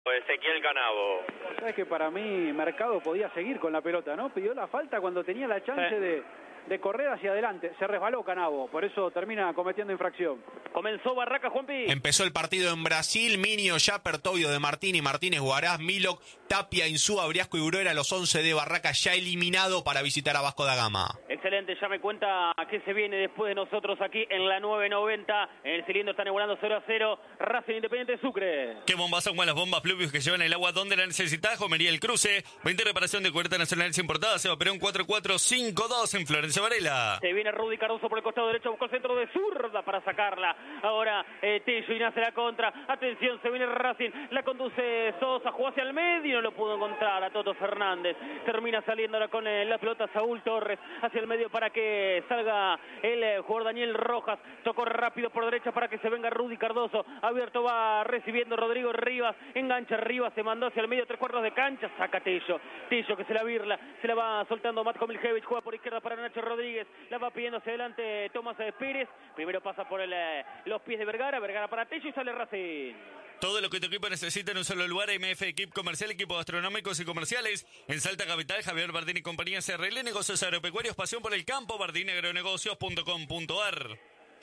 Ezequiel Canavo. Sabes que para mí Mercado podía seguir con la pelota, ¿no? Pidió la falta cuando tenía la chance de correr hacia adelante. Se resbaló Canavo, por eso termina cometiendo infracción. Comenzó Barraca, Juanpi. Empezó el partido en Brasil. Minio, Yapper, Tobio de Martini, Martínez, Huaraz, Milok, Tapia, Insúa, Briasco y Bruera, los 11 de Barraca ya eliminado para visitar a Vasco da Gama. Excelente, ya me cuenta que se viene después de nosotros aquí en la 990. En el cilindro están igualando 0-0. Racing Independiente de Sucre. ¿Qué bombas son las bombas Pluvius que llevan el agua donde la necesitas? Jomería El Cruce. 20 reparación de cubierta nacionales importadas. Seba Perón 4452 en Florencia Varela. Se viene Rudy Cardoso por el costado derecho. Buscó el centro de zurda para sacarla. Ahora Tello y nace la contra. Atención, se viene Racing. La conduce Sosa. Jugó hacia el medio. No lo pudo encontrar a Toto Fernández. Termina saliendo ahora con la pelota Saúl Torres. Hacia el medio para que salga el jugador Daniel Rojas. Tocó rápido por derecha para que se venga Rudy Cardoso. Abierto va recibiendo Rodrigo Rivas. Engancha Rivas. Se mandó hacia el medio 3/4 de cancha. Saca Tello. Tello que se la birla. Se la va soltando Matko Miljevic. Juega por izquierda para Nacho Rodríguez. La va pidiendo hacia adelante Tomás Pérez. Primero pasa por los pies de Vergara. Vergara para Tello y sale Racing. Todo lo que tu equipo necesita en un solo lugar. MF Equip Comercial, equipos gastronómicos y comerciales. En Salta Capital, Javier Bardini y compañía CRL, negocios agropecuarios, pasión por el campo, bardiniagronegocios.com.ar.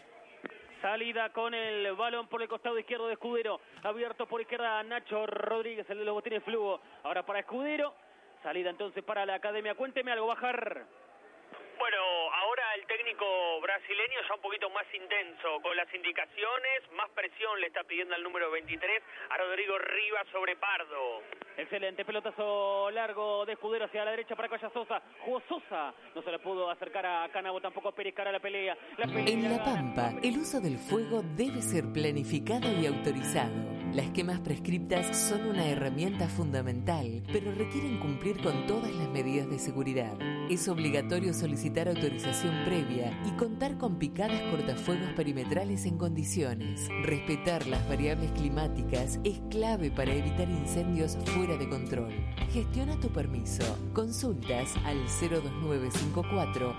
Salida con el balón por el costado izquierdo de Escudero. Abierto por izquierda Nacho Rodríguez, el de los botines Flugo. Ahora para Escudero. Salida entonces para la academia. Cuénteme algo, Bajar. Bueno, ahora el técnico brasileño ya un poquito más intenso, con las indicaciones, más presión le está pidiendo al número 23 a Rodrigo Rivas sobre Pardo. Excelente, pelotazo largo de Escudero hacia la derecha para que vaya Sosa. Jugó Sosa, no se le pudo acercar a Canavo, tampoco Pérez cara a la pelea. En La Pampa, el uso del fuego debe ser planificado y autorizado. Las quemas prescriptas son una herramienta fundamental, pero requieren cumplir con todas las medidas de seguridad. Es obligatorio solicitar autorización previa y contar con picadas cortafuegos perimetrales en condiciones. Respetar las variables climáticas es clave para evitar incendios fuera de control. Gestiona tu permiso. Consultas al 02954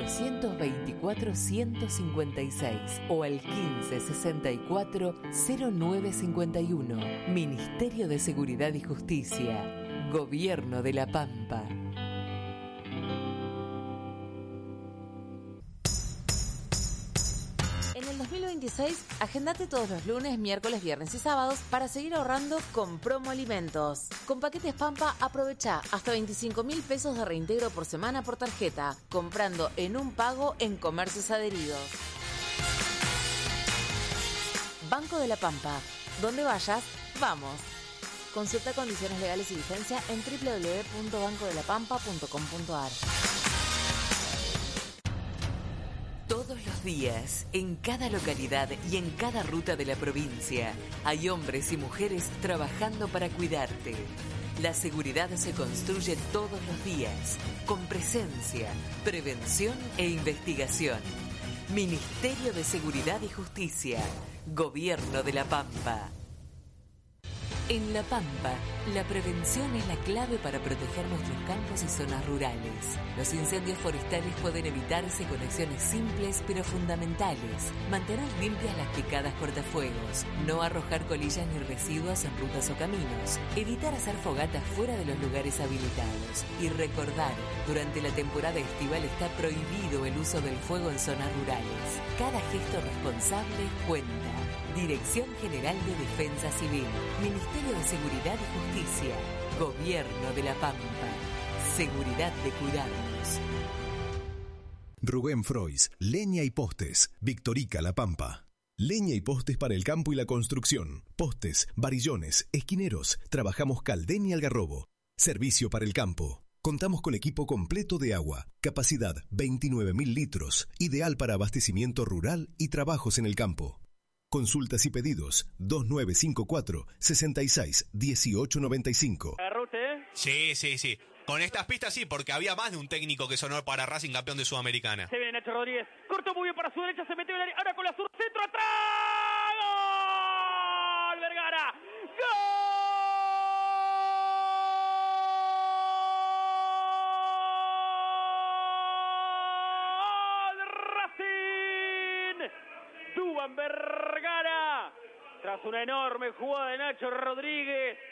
424 156 o al 1564 0951. Ministerio de Seguridad y Justicia. Gobierno de La Pampa. En el 2026, agendate todos los lunes, miércoles, viernes y sábados para seguir ahorrando con Promo Alimentos. Con paquetes Pampa, aprovecha hasta 25.000 pesos de reintegro por semana por tarjeta, comprando en un pago en comercios adheridos. Banco de la Pampa. Donde vayas, vamos. Consulta condiciones legales y vigencia en www.bancodelapampa.com.ar. Todos los días, en cada localidad y en cada ruta de la provincia, hay hombres y mujeres trabajando para cuidarte. La seguridad se construye todos los días, con presencia, prevención e investigación. Ministerio de Seguridad y Justicia. Gobierno de La Pampa. En La Pampa, la prevención es la clave para proteger nuestros campos y zonas rurales. Los incendios forestales pueden evitarse con acciones simples pero fundamentales. Mantener limpias las picadas cortafuegos, no arrojar colillas ni residuos en rutas o caminos, evitar hacer fogatas fuera de los lugares habilitados y recordar, durante la temporada estival está prohibido el uso del fuego en zonas rurales. Cada gesto responsable cuenta. Dirección General de Defensa Civil, Ministerio de Seguridad y Justicia, Gobierno de La Pampa. Seguridad de cuidarnos. Rubén Frois, Leña y Postes, Victorica La Pampa. Leña y postes para el campo y la construcción. Postes, varillones, esquineros. Trabajamos Caldén y Algarrobo. Servicio para el campo. Contamos con equipo completo de agua. Capacidad 29.000 litros. Ideal para abastecimiento rural y trabajos en el campo. Consultas y pedidos 2954 66 1895. ¿Agarró usted? Sí. Con estas pistas sí, porque había más de un técnico que sonó para Racing campeón de Sudamericana. Se viene Nacho Rodríguez. Cortó muy bien para su derecha. Se metió en el área. Ahora con la sur. Centro atrás. ¡Gol! Vergara. ¡Gol! Racing. Duván Vergara. Tras una enorme jugada de Nacho Rodríguez.